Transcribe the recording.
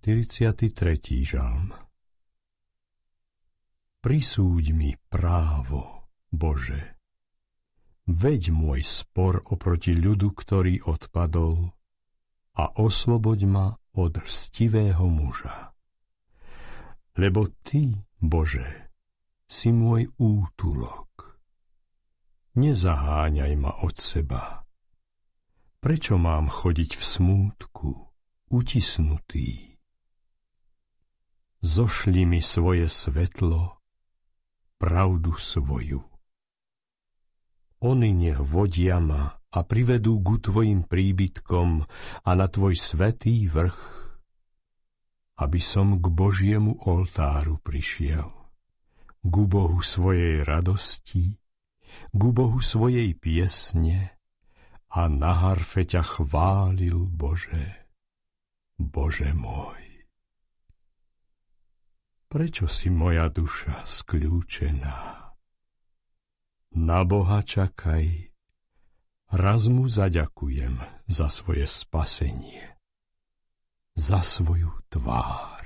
43. žalm. Prisúď mi právo, Bože. Veď môj spor oproti ľudu, ktorý odpadol, a osloboď ma od lstivého muža. Lebo Ty, Bože, si môj útulok. Nezaháňaj ma od seba. Prečo mám chodiť v smútku, utisnutý? Zošli mi svoje svetlo, pravdu svoju. Oni nech vodia ma a privedú ku Tvojim príbytkom a na Tvoj svätý vrch, aby som k Božiemu oltáru prišiel, ku Bohu svojej radosti, ku Bohu svojej piesne a na harfe ťa chválil, Bože, Bože môj. Prečo si moja duša skľúčená? Na Boha čakaj, raz mu zaďakujem za svoje spasenie, za svoju tvár.